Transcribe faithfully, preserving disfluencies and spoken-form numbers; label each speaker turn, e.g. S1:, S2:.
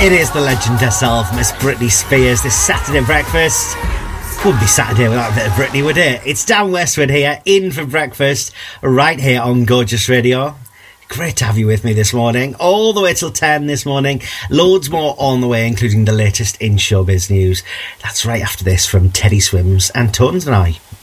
S1: It is the legend herself, Miss Britney Spears, this Saturday breakfast. Wouldn't be Saturday without a bit of Britney, would it? It's Dan Westwood here, in for breakfast, right here on Gorgeous Radio. Great to have you with me this morning, all the way till ten this morning. Loads more on the way, including the latest in showbiz news. That's right after this from Teddy Swims and Tones and I.